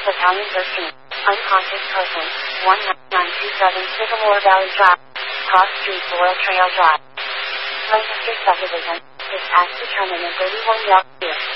Battalion 13. Unconscious person. 19927 Sycamore Valley Drive. Cross Street, Laurel Trail Drive. Lancaster Subdivision. Dispatch determined in 31 Yelp.